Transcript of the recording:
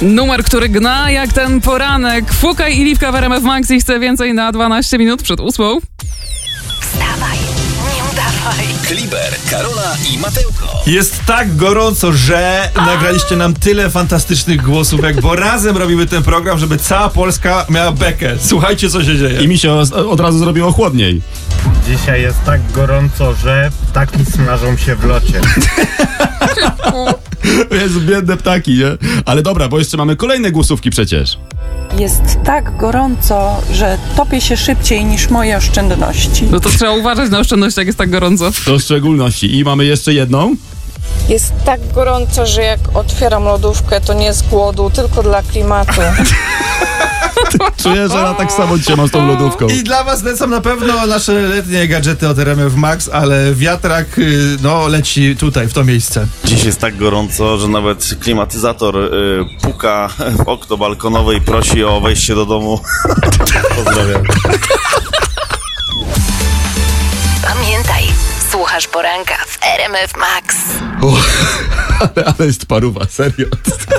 Numer, który gna jak ten poranek. Fukaj i Liwka w RMF Max i chce więcej na 12 minut przed 8. Wstawaj, nie udawaj. Kliber, Karola i Mateuko. Jest tak gorąco, że nagraliście nam tyle fantastycznych głosówek, bo razem robimy ten program, żeby cała Polska miała bekę. Słuchajcie, co się dzieje. I mi się od razu zrobiło chłodniej. Dzisiaj jest tak gorąco, że ptaki smażą się w locie. Jezu, biedne ptaki, nie? Ale dobra, bo jeszcze mamy kolejne głosówki przecież. Jest tak gorąco, że topię się szybciej niż moje oszczędności. No to trzeba uważać na oszczędność, jak jest tak gorąco. To w szczególności. I mamy jeszcze jedną. Jest tak gorąco, że jak otwieram lodówkę, to nie z głodu, tylko dla klimatu. Czuję, że ja tak samo dzisiaj mam z tą lodówką. I dla was lecą na pewno nasze letnie gadżety od RMF Max, ale wiatrak leci tutaj, w to miejsce. Dziś jest tak gorąco, że nawet klimatyzator puka w okno balkonowe i prosi o wejście do domu. Pozdrawiam. Pamiętaj, słuchasz poranka w RMF Max. Ale jest paruwa, serio.